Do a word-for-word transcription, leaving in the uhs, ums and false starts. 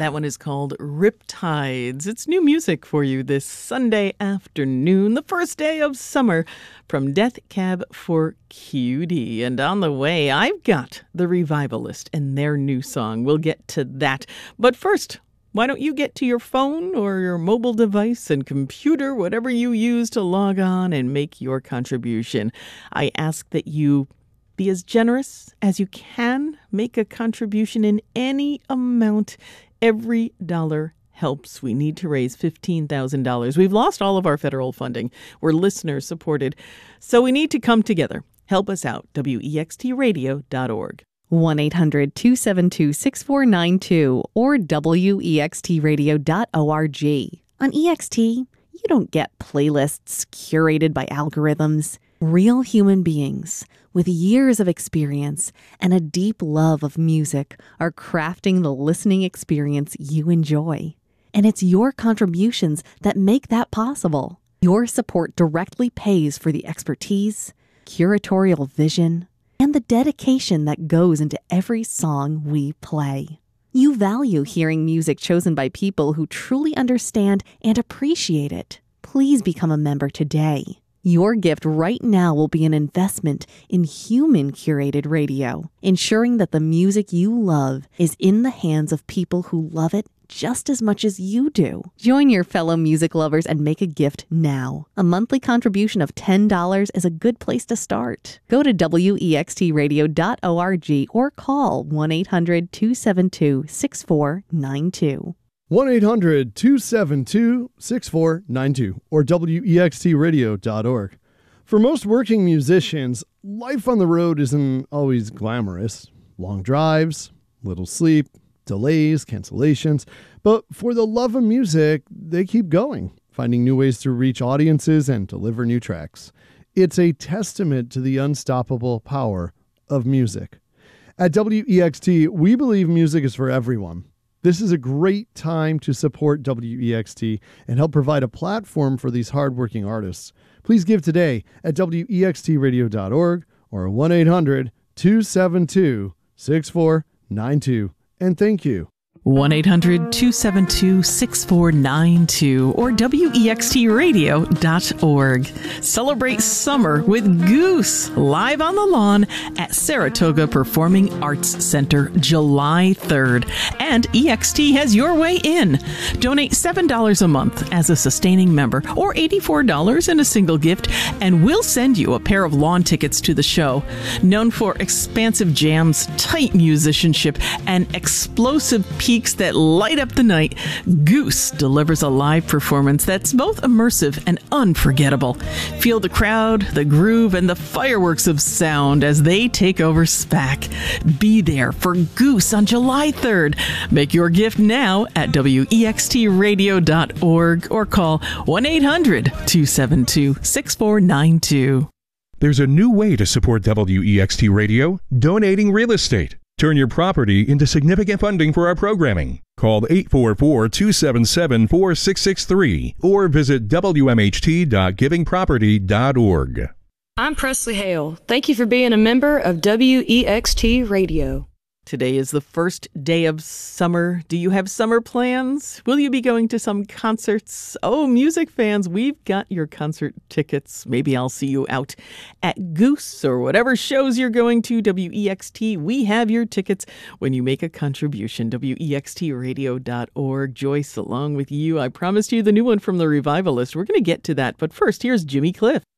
that one is called Riptides. It's new music for you this Sunday afternoon, the first day of summer, from Death Cab for Cutie. And on the way, I've got The Revivalist and their new song. We'll get to that. But first, why don't you get to your phone or your mobile device and computer, whatever you use to log on and make your contribution. I ask that you be as generous as you can. Make a contribution in any amount. Every dollar helps. We need to raise fifteen thousand dollars. We've lost all of our federal funding. We're listener supported. So we need to come together. Help us out. W E X T radio dot org. one eight hundred two seven two six four nine two or W E X T radio dot org. On E X T, you don't get playlists curated by algorithms. Real human beings with years of experience and a deep love of music are crafting the listening experience you enjoy. And it's your contributions that make that possible. Your support directly pays for the expertise, curatorial vision, and the dedication that goes into every song we play. You value hearing music chosen by people who truly understand and appreciate it. Please become a member today. Your gift right now will be an investment in human-curated radio, ensuring that the music you love is in the hands of people who love it just as much as you do. Join your fellow music lovers and make a gift now. A monthly contribution of ten dollars is a good place to start. Go to W E X T radio dot org or call one eight hundred two seven two six four nine two. one eight hundred two seven two six four nine two or W E X T radio dot org. For most working musicians, life on the road isn't always glamorous. Long drives, little sleep, delays, cancellations. But for the love of music, they keep going, finding new ways to reach audiences and deliver new tracks. It's a testament to the unstoppable power of music. At W E X T, we believe music is for everyone. This is a great time to support W E X T and help provide a platform for these hardworking artists. Please give today at W E X T radio dot org or one eight hundred two seven two six four nine two. And thank you. one eight hundred two seven two six four nine two or W E X T radio dot org. Celebrate summer with Goose live on the lawn at Saratoga Performing Arts Center July third. And E X T has your way in. Donate seven dollars a month as a sustaining member or eighty-four dollars in a single gift, and we'll send you a pair of lawn tickets to the show. Known for expansive jams, tight musicianship, and explosive peaks that light up the night, Goose delivers a live performance that's both immersive and unforgettable. Feel the crowd, the groove, and the fireworks of sound as they take over SPAC. Be there for Goose on July third. Make your gift now at W E X T radio dot org or call one eight hundred two seven two six four nine two. There's a new way to support W E X T Radio, donating real estate. Turn your property into significant funding for our programming. Call eight four four two seven seven four six six three or visit W M H T dot giving property dot org. I'm Presley Hale. Thank you for being a member of W E X T Radio. Today is the first day of summer. Do you have summer plans? Will you be going to some concerts? Oh, music fans, we've got your concert tickets. Maybe I'll see you out at Goose or whatever shows you're going to. W E X T, we have your tickets when you make a contribution. W E X T radio dot org. Joyce, along with you, I promised you the new one from The Revivalist. We're going to get to that. But first, here's Jimmy Cliff.